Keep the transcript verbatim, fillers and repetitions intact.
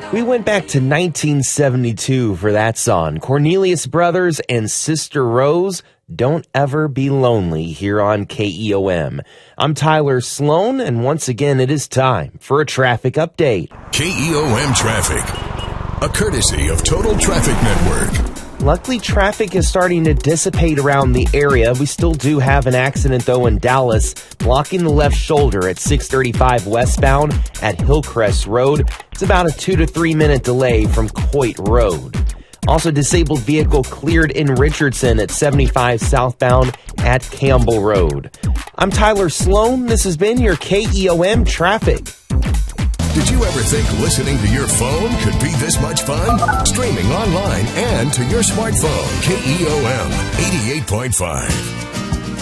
We went back to nineteen seventy-two for that song. Cornelius Brothers and Sister Rose, Don't Ever Be Lonely, here on K E O M. I'm Tyler Sloan, and once again it is time for a traffic update. K E O M Traffic, a courtesy of Total Traffic Network. Luckily, traffic is starting to dissipate around the area. We still do have an accident, though, in Dallas, blocking the left shoulder at six thirty-five westbound at Hillcrest Road. It's about a two to three minute delay from Coit Road. Also, disabled vehicle cleared in Richardson at seventy-five southbound at Campbell Road. I'm Tyler Sloan. This has been your K E O M Traffic. Did you ever think listening to your phone could be this much fun? Streaming online and to your smartphone. K E O M eighty-eight point five.